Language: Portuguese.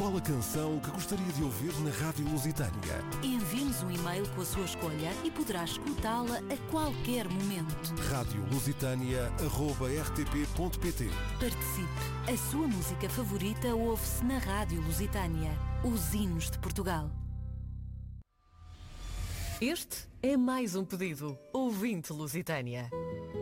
Qual a canção que gostaria de ouvir na Rádio Lusitânia? Envie-nos um e-mail com a sua escolha e poderá escutá-la a qualquer momento. radiolusitania@rtp.pt. Participe. A sua música favorita ouve-se na Rádio Lusitânia. Os hinos de Portugal. Este é mais um pedido. Ouvinte Lusitânia.